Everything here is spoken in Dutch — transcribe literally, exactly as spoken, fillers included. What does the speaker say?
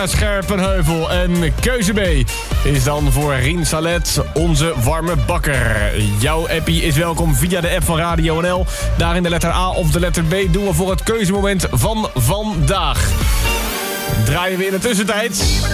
Scherpenheuvel. En keuze B is dan voor Rien Salet, onze warme bakker. Jouw appie is welkom via de app van Radio N L. Daarin de letter A of de letter B doen we voor het keuzemoment van vandaag. Draaien we in de tussentijd